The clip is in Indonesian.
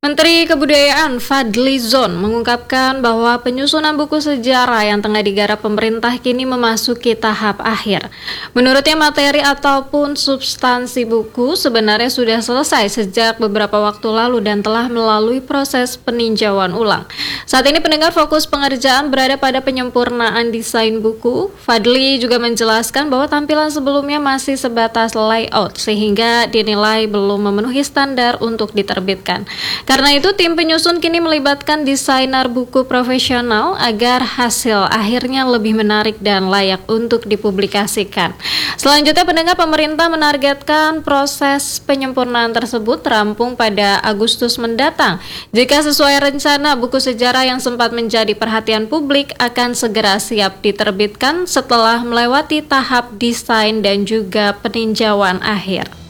Menteri Kebudayaan Fadly Zon mengungkapkan bahwa penyusunan buku sejarah yang tengah digarap pemerintah kini memasuki tahap akhir. Menurutnya materi ataupun substansi buku sebenarnya sudah selesai sejak beberapa waktu lalu dan telah melalui proses peninjauan ulang. Saat ini pendengar fokus pengerjaan berada pada penyempurnaan desain buku. Fadly juga menjelaskan bahwa tampilan sebelumnya masih sebatas layout sehingga dinilai belum memenuhi standar untuk diterbitkan. Karena itu, tim penyusun kini melibatkan desainer buku profesional agar hasil akhirnya lebih menarik dan layak untuk dipublikasikan. Selanjutnya, pendengar, pemerintah menargetkan proses penyempurnaan tersebut rampung pada Agustus mendatang. Jika sesuai rencana, buku sejarah yang sempat menjadi perhatian publik akan segera siap diterbitkan setelah melewati tahap desain dan juga peninjauan akhir.